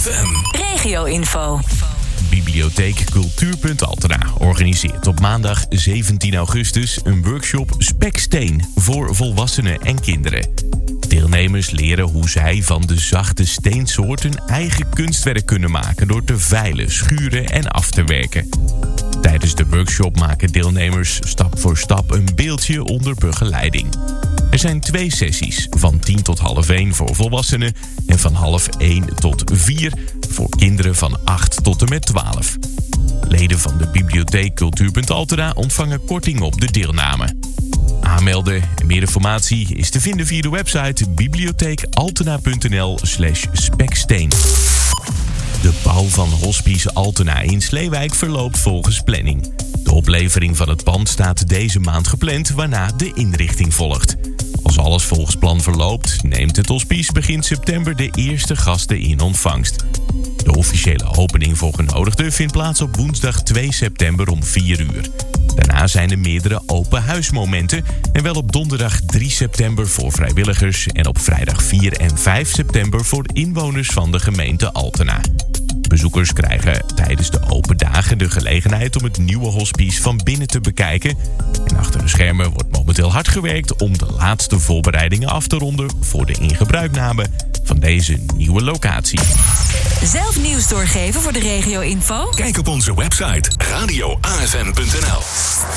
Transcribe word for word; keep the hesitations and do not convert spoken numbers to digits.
F M. Regio-info. Bibliotheek Cultuurpunt Altena organiseert op maandag zeventien augustus een workshop Speksteen voor volwassenen en kinderen. Deelnemers leren hoe zij van de zachte steensoort een eigen kunstwerk kunnen maken door te veilen, schuren en af te werken. Tijdens de workshop maken deelnemers stap voor stap een beeldje onder begeleiding. Er zijn twee sessies, van tien tot half één voor volwassenen en van half één tot vier voor kinderen van acht tot en met twaalf. Leden van de Bibliotheek Cultuurpunt Altena ontvangen korting op de deelname. Aanmelden en meer informatie is te vinden via de website bibliotheekaltena.nl slash speksteen. De bouw van Hospice Altena in Sleewijk verloopt volgens planning. De oplevering van het pand staat deze maand gepland, waarna de inrichting volgt. Als alles volgens plan verloopt, neemt het hospice begin september de eerste gasten in ontvangst. De officiële opening voor genodigden vindt plaats op woensdag twee september om vier uur. Daarna zijn er meerdere open huismomenten en wel op donderdag drie september voor vrijwilligers en op vrijdag vier en vijf september voor inwoners van de gemeente Altena. Bezoekers krijgen tijdens de open dagen de gelegenheid om het nieuwe hospice van binnen te bekijken. En achter de schermen wordt momenteel hard gewerkt om de laatste voorbereidingen af te ronden voor de ingebruikname van deze nieuwe locatie. Zelf nieuws doorgeven voor de regio-info? Kijk op onze website radio a f m punt n l.